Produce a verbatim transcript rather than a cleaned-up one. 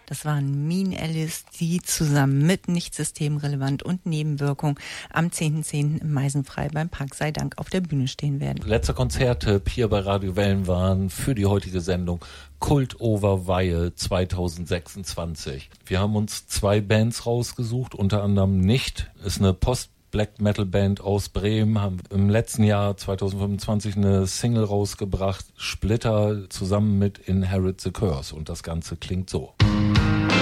Das waren Mean Alice, die zusammen mit Nicht systemrelevant und Nebenwirkung am zehnten zehnten im Meisenfrei beim Park Sei Dank auf der Bühne stehen werden. Letzter Konzerttipp hier bei Radio Wellenwahn für die heutige Sendung Kult over Weihe zwanzig sechsundzwanzig. Wir haben uns zwei Bands rausgesucht, unter anderem Nicht, ist eine Post Black Metal Band aus Bremen, haben im letzten Jahr zwanzig fünfundzwanzig eine Single rausgebracht, Splitter, zusammen mit Inherit the Curse, und das Ganze klingt so.